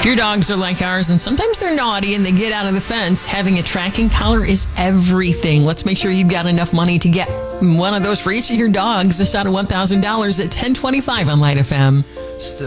Your dogs are like ours, and sometimes they're naughty and they get out of the fence. Having a tracking collar is everything. Let's make sure you've got enough money to get one of those for each of your dogs. This out of $1,000 at 1025 on Light FM. Still